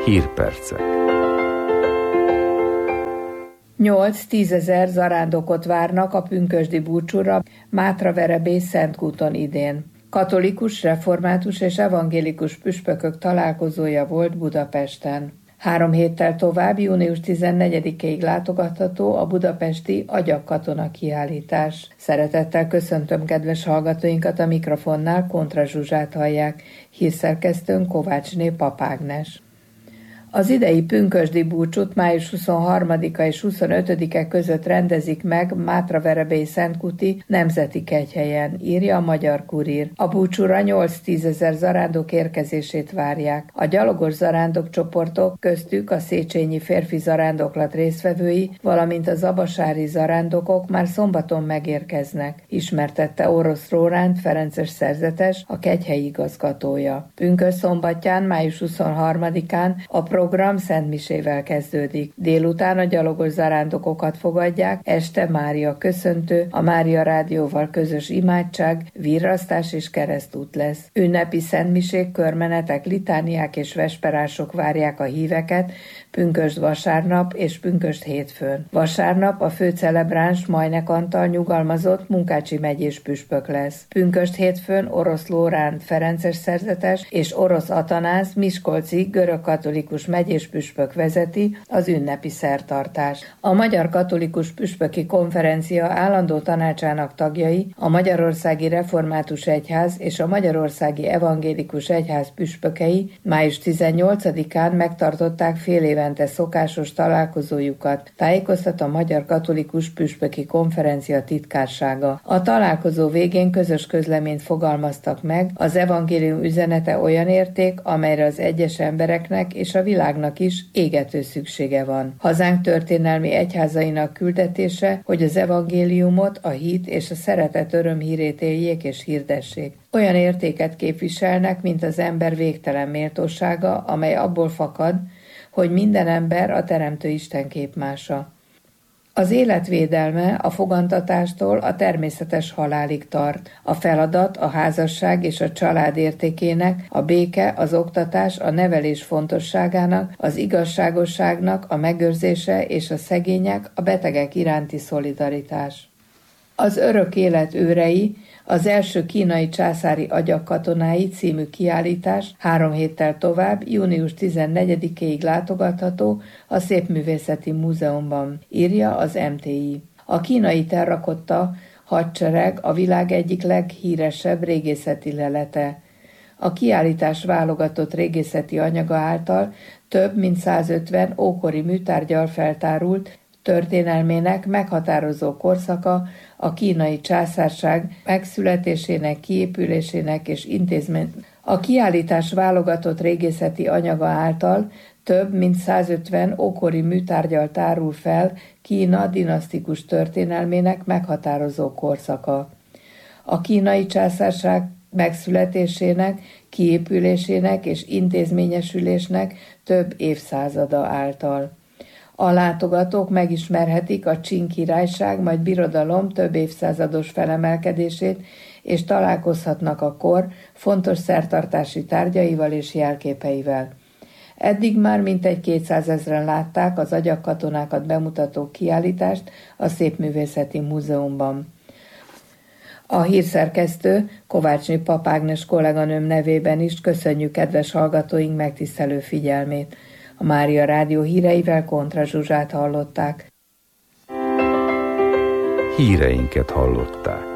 Hírpercek. 8-10 ezer zarándokot várnak a pünkösdi búcsúra Mátraverebély Szentkúton idén. Katolikus, református és evangélikus püspökök találkozója volt Budapesten. 3 héttel tovább, június 14-ig látogatható a budapesti Agyakkatona kiállítás. Szeretettel köszöntöm kedves hallgatóinkat, a mikrofonnál Kontra Zsuzsát hallják, hírszerkesztőn Kovácsné Pap Ágnes. Az idei pünkösdi búcsút május 23-a és 25-e között rendezik meg Mátraverebély Szentkúti Nemzeti Kegyhelyen, írja a Magyar Kurír. A búcsúra 8-10 ezer zarándok érkezését várják. A gyalogos zarándok csoportok, köztük a Széchenyi férfi zarándoklat résztvevői, valamint a zabasári zarándokok már szombaton megérkeznek, ismertette Orosz Róránt ferences szerzetes, a kegyhelyi igazgatója. Pünkösd szombatján, május 23-án a program szentmisével kezdődik. Délután a gyalogos zarándokokat fogadják, este Mária köszöntő, a Mária Rádióval közös imádság, virrasztás és keresztút lesz. Ünnepi szentmisék, körmenetek, litániák és vesperások várják a híveket pünkösd vasárnap és pünkösd hétfőn. Vasárnap a főcelebráns Majnek Antal nyugalmazott Munkácsi megyés püspök lesz. Pünkösd hétfőn Orosz Lóránt ferences szerzetes és Orosz Atanász miskolci görögkatolikus megyés püspök vezeti az ünnepi szertartást. A Magyar Katolikus Püspöki Konferencia állandó tanácsának tagjai, a Magyarországi Református Egyház és a Magyarországi Evangélikus Egyház püspökei május 18-án megtartották fél évente szokásos találkozójukat, tájékoztat a Magyar Katolikus Püspöki Konferencia titkársága. A találkozó végén közös közleményt fogalmaztak meg, az evangélium üzenete olyan érték, amelyre az egyes embereknek és a világnak is égető szüksége van. Hazánk történelmi egyházainak küldetése, hogy az evangéliumot, a hit és a szeretet örömhírét éljék és hirdessék. Olyan értéket képviselnek, mint az ember végtelen méltósága, amely abból fakad, hogy minden ember a Teremtő Isten képmása. Az életvédelme a fogantatástól a természetes halálig tart. A feladat a házasság és a család értékének, a béke, az oktatás, a nevelés fontosságának, az igazságosságnak a megőrzése és a szegények, a betegek iránti szolidaritás. Az örök élet őrei, az első kínai császári agyakkatonái című kiállítás 3 héttel tovább, június 14-ig látogatható a Szépművészeti Múzeumban, írja az MTI. A kínai terrakotta hadsereg a világ egyik leghíresebb régészeti lelete. A kiállítás válogatott régészeti anyaga által több mint 150 ókori műtárggyal feltárult történelmének meghatározó korszaka, a kínai császárság megszületésének, kiépülésének és A kiállítás válogatott régészeti anyaga által több mint 150 ókori műtárggyal tárul fel Kína dinasztikus történelmének meghatározó korszaka. A kínai császárság megszületésének, kiépülésének és intézményesülésnek több évszázada által. A látogatók megismerhetik a Csing királyság, majd birodalom több évszázados felemelkedését, és találkozhatnak a kor fontos szertartási tárgyaival és jelképeivel. Eddig már mintegy 200 000-en látták az agyakkatonákat bemutató kiállítást a Szépművészeti Múzeumban. A hírszerkesztő Kovácsné Pap Ágnes kolléganőm nevében is köszönjük kedves hallgatóink megtisztelő figyelmét. A Mária Rádió híreivel Kontra Zsuzsát hallották. Híreinket hallották.